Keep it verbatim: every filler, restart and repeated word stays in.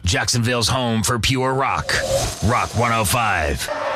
Jacksonville's home for pure rock. Rock one oh five.